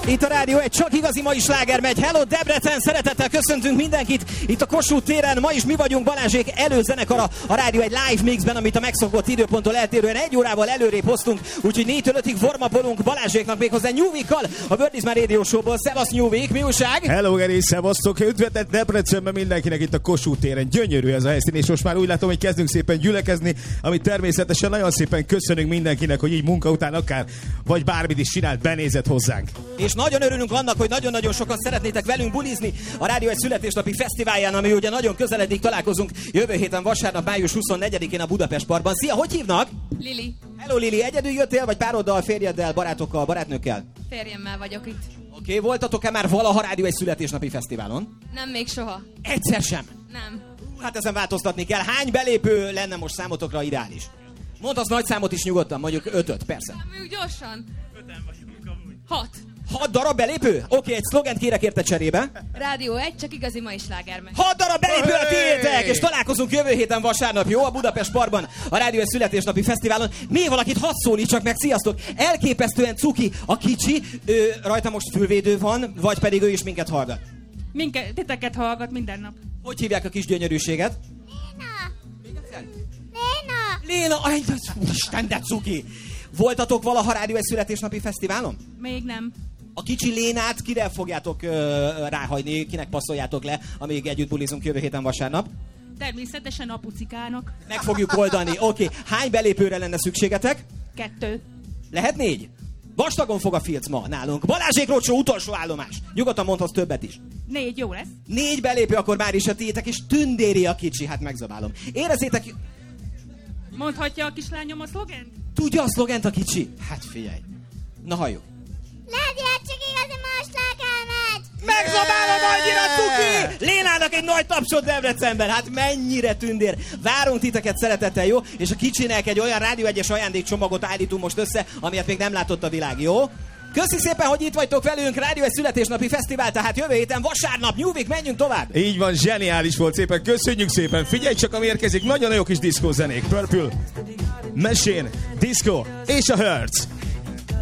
Itt a Rádió egy csak igazi mai sláger megy. Hello Debrecen, szeretettel köszöntünk mindenkit itt a Kossuth téren. Ma is mi vagyunk Balázsék előzenekara a Rádió egy live mixben, amit a megszokott időponttól eltérően 1 órával előrébb hoztunk. Úgyhogy 4-től 5-ig warmapolunk Balázséknak méghozzá New Week-kal a World is My Radio Show-ból. Szevasz New Week, mi újság? Hello Geri, szevasztok! Üdvözlet Debrecenben mindenkinek itt a Kossuth téren. Gyönyörű ez a helyszín, és most már úgy látom, hogy kezdünk szépen gyülekezni, amit természetesen nagyon szépen köszönünk mindenkinek, hogy így munka után akár vagy bármit is csinált, benézett hozzánk. És nagyon örülünk annak, hogy nagyon-nagyon sokan szeretnétek velünk bulizni a Rádió egy születésnapi fesztiválján, ami ugye nagyon közeledik, találkozunk jövő héten vasárnap, május 24-én a Budapest Parkban. Szia, hogy hívnak? Lili. Hello Lili, egyedül jöttél, vagy pároddal, férjeddel, barátokkal, barátnőkkel? Férjemmel vagyok itt. Oké, voltatok-e már valaha Rádió egy születésnapi fesztiválon? Nem, még soha. Egyszer sem? Nem. Hát ezen változtatni kell. Hány belépő lenne most számotokra ideális? Mondd nagy számot is nyugodtan, mondjuk 5-öt, persze. Nem, gyorsan. 5-en vagyunk amúgy. 6. 6 darab belépő? Oké, egy szlogent kérek érte cserébe. Rádió 1, csak igazi mai sláger megy. 6 darab belépő a tiétek, és találkozunk jövő héten vasárnap, jó? A Budapest Parkban, a Rádió egy születésnapi fesztiválon. Még valakit hadd szólítsak meg, sziasztok! Elképesztően cuki a kicsi, rajta most fülvédő van, vagy pedig ő is minket hallgat? Titeket hallgat minden nap. Hogy hívják a kis gyönyörűséget? Léna! Isten, de cuki! Voltatok valaha Rádió egy születésnapi fesztiválon? Még nem. A kicsi Lénát kire fogjátok ráhagyni, kinek passzoljátok le, amíg együtt bulizunk jövő héten vasárnap? Természetesen apucikának. Meg fogjuk oldani, oké. Hány belépőre lenne szükségetek? 2. Lehet 4? Vastagon fog a filc ma nálunk. Balázsék Rocsó utolsó állomás. Nyugodtan mondhatsz többet is. 4 jó lesz. 4 belépő, akkor már is a tiétek, és tündéri a kicsi, hát megzabálom. Érezzétek... Mondhatja a kislányom a szlogent? Tudja a szlogent a kicsi? Hát figyelj. Na halljuk. Legyen csak igazi más slágermegy! Megzabálom annyira, cuki! Lénának egy nagy tapsot Debrecenben, hát mennyire tündér. Várunk titeket szeretettel, jó? És a kicsinek egy olyan Rádió 1-es ajándékcsomagot állítunk most össze, amilyet még nem látott a világ, jó? Köszi szépen, hogy itt vagytok velünk, Rádió egy születésnapi fesztivál, tehát jövő héten vasárnap, New Week, menjünk tovább! Így van, zseniális volt szépen, köszönjük szépen, figyelj csak, ami érkezik, nagyon jó kis diszkózenék, Purple, Machine, Disco és a Hertz.